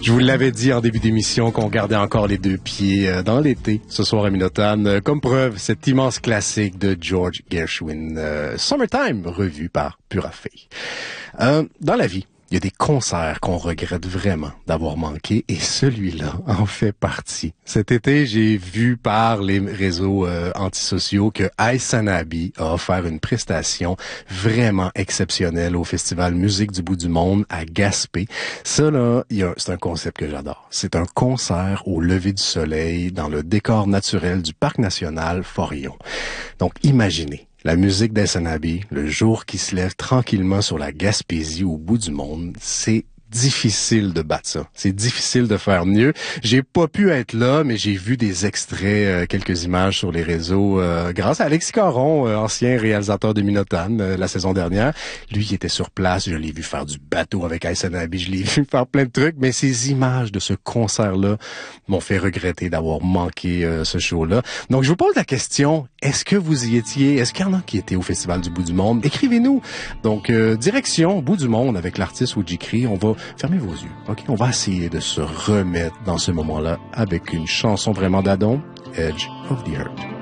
Je vous l'avais dit en début d'émission qu'on gardait encore les deux pieds dans l'été ce soir à Minotane. Comme preuve, cet immense classique de George Gershwin, Summertime, revu par Purafay. Dans la vie, il y a des concerts qu'on regrette vraiment d'avoir manqué et celui-là en fait partie. Cet été, j'ai vu par les réseaux antisociaux que Aïssanabi a offert une prestation vraiment exceptionnelle au Festival Musique du Bout du Monde à Gaspé. Ça, là, c'est un concept que j'adore. C'est un concert au lever du soleil dans le décor naturel du Parc national Forillon. Donc, imaginez. La musique d'Aïssanabi, le jour qui se lève tranquillement sur la Gaspésie au bout du monde, c'est difficile de battre ça. C'est difficile de faire mieux. J'ai pas pu être là, mais j'ai vu des extraits, quelques images sur les réseaux, grâce à Alexis Caron, ancien réalisateur de Minotane, la saison dernière. Lui, il était sur place. Je l'ai vu faire du bateau avec Aïssanabi. Je l'ai vu faire plein de trucs, mais ces images de ce concert-là m'ont fait regretter d'avoir manqué ce show-là. Donc, je vous pose la question, est-ce que vous y étiez? Est-ce qu'il y en a qui étaient au Festival du Bout du Monde? Écrivez-nous. Donc, direction Bout du Monde avec l'artiste Oujikri. On va fermer vos yeux, ok? On va essayer de se remettre dans ce moment-là avec une chanson vraiment d'Adon, Edge of the Earth.